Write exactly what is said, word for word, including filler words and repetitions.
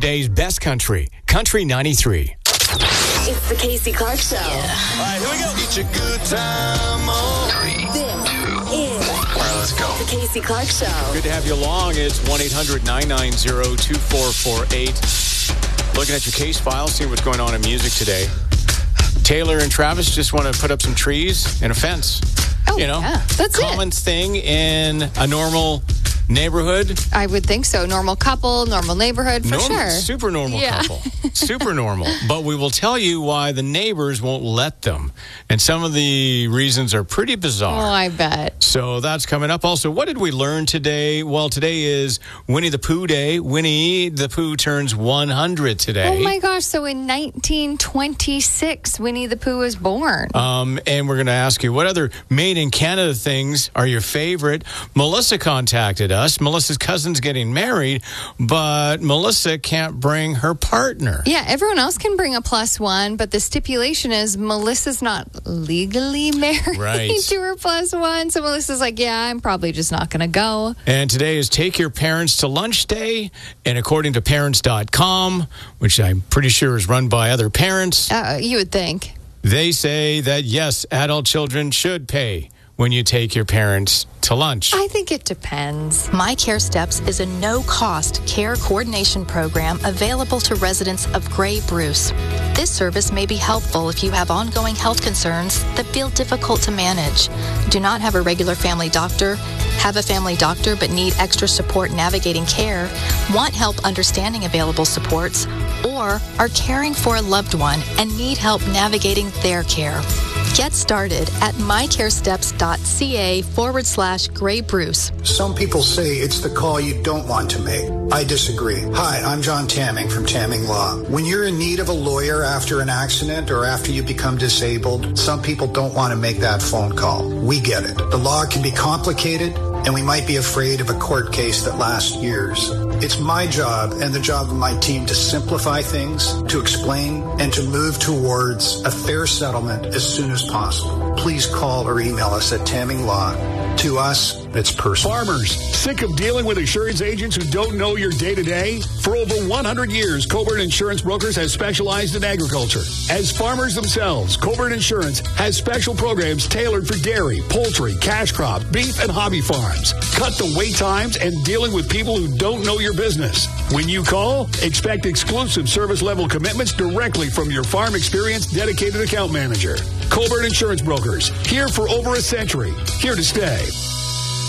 Today's best country, Country ninety-three. It's the Casey Clark Show. Yeah. All right, here we go. It's a good time on. Three, this two, is All right, let's go. the Casey Clark Show. Good to have you along. It's one eight hundred nine nine zero two four four eight. Looking at your case file, seeing what's going on in music today. Taylor and Travis just want to put up some trees and a fence. Oh, you know, yeah. That's common it. thing in a normal neighborhood. I would think so. Normal couple, normal neighborhood, for Normal, sure. super normal Yeah. couple. Super normal. But we will tell you why the neighbors won't let them. And some of the reasons are pretty bizarre. Oh, I bet. So that's coming up. Also, what did we learn today? Well, today is Winnie the Pooh Day. Winnie the Pooh turns one hundred today. Oh, my gosh. So in nineteen twenty-six, Winnie the Pooh was born. Um, and we're going to ask you, what other made in Canada things are your favorite? Melissa contacted us. Melissa's cousin's getting married, but Melissa can't bring her partner. Yeah, everyone else can bring a plus one, but the stipulation is Melissa's not legally married Right. to her plus one. So Melissa's like, yeah, I'm probably just not going to go. And today is Take Your Parents to Lunch Day. And according to parents dot com, which I'm pretty sure is run by other parents, Uh, you would think. they say that, yes, adult children should pay when you take your parents to lunch. I think it depends. My Care Steps is a no-cost care coordination program available to residents of Grey Bruce. This service may be helpful if you have ongoing health concerns that feel difficult to manage, do not have a regular family doctor, have a family doctor but need extra support navigating care, want help understanding available supports, or are caring for a loved one and need help navigating their care. Get started at mycaresteps.ca forward slash Grey Bruce. Some people say it's the call you don't want to make. I disagree. Hi, I'm John Tamming from Tamming Law. When you're in need of a lawyer after an accident or after you become disabled, some people don't want to make that phone call. We get it. The law can be complicated, and we might be afraid of a court case that lasts years. It's my job and the job of my team to simplify things, to explain, and to move towards a fair settlement as soon as possible. Please call or email us at Tamming Law. To us, it's personal. Farmers, sick of dealing with insurance agents who don't know your day-to-day? For over one hundred years, Coburn Insurance Brokers has specialized in agriculture. As farmers themselves, Coburn Insurance has special programs tailored for dairy, poultry, cash crop, beef, and hobby farms. Cut the wait times and dealing with people who don't know your business. When you call, expect exclusive service level commitments directly from your farm experience dedicated account manager. Coburn Insurance Brokers, here for over a century, here to stay.